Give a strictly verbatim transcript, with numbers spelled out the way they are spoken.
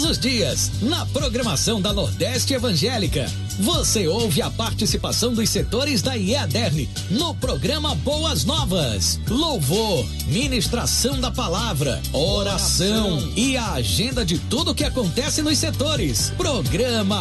Todos os dias, na programação da Nordeste Evangélica, você ouve a participação dos setores da I E A D E R N no programa Boas Novas, louvor, ministração da palavra, oração e a agenda de tudo que acontece nos setores. Programa